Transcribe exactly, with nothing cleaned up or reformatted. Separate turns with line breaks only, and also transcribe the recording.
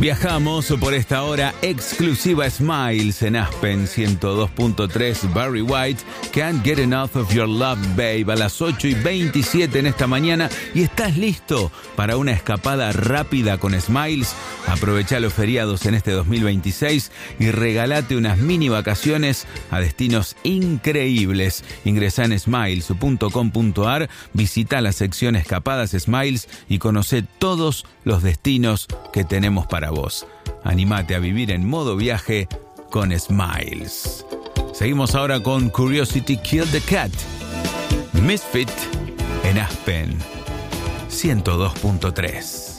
Viajamos por esta hora exclusiva Smiles en Aspen ciento dos punto tres. Barry White, Can't Get Enough of Your Love, Babe, a las ocho y veintisiete en esta mañana. ¿Y estás listo para una escapada rápida con Smiles? Aprovecha los feriados en este dos mil veintiséis y regalate unas mini vacaciones a destinos increíbles. Ingresá en smiles punto com punto a r, visita la sección Escapadas Smiles y conoce todos los destinos que tenemos para vos. Animate a vivir en modo viaje con Smiles. Seguimos ahora con Curiosity Killed the Cat, Misfit en Aspen ciento dos punto tres.